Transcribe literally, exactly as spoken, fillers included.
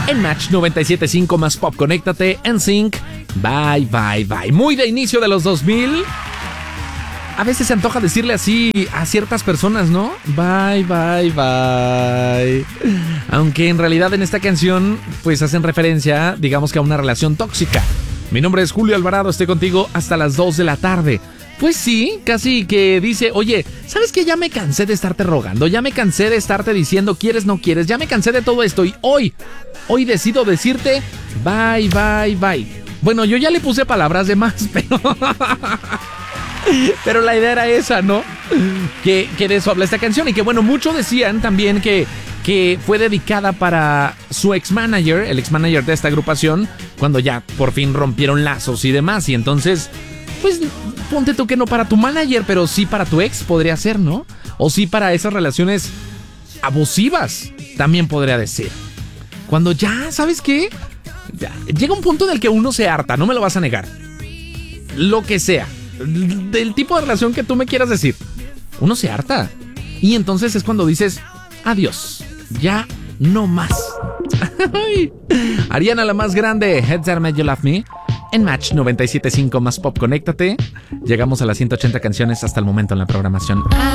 en Match noventa y siete punto cinco más pop. Conéctate, N Sync. Bye, bye, bye. Muy de inicio de los dos mil. A veces se antoja decirle así a ciertas personas, ¿no? Bye, bye, bye. Aunque en realidad en esta canción pues hacen referencia, digamos que a una relación tóxica. Mi nombre es Julio Alvarado, estoy contigo hasta las dos de la tarde. Pues sí, casi que dice, oye, ¿sabes qué? Ya me cansé de estarte rogando, ya me cansé de estarte diciendo quieres, no quieres, ya me cansé de todo esto y hoy, hoy decido decirte bye, bye, bye. Bueno, yo ya le puse palabras de más, pero... Pero la idea era esa, ¿no? Que, que de eso habla esta canción. Y que bueno, muchos decían también que, que fue dedicada para su ex-manager, el ex-manager de esta agrupación, cuando ya por fin rompieron lazos y demás. Y entonces, pues ponte tú que no para tu manager, pero sí para tu ex podría ser, ¿no? O sí para esas relaciones abusivas, también podría decir. Cuando ya, ¿sabes qué? Ya, llega un punto en el que uno se harta, no me lo vas a negar. Lo que sea. Del tipo de relación que tú me quieras decir, uno se harta. Y entonces es cuando dices adiós, ya no más. Ariana la más grande, Heads That Made You Love Me, en Match noventa y siete punto cinco más pop. Conéctate. Llegamos a las ciento ochenta canciones hasta el momento en la programación.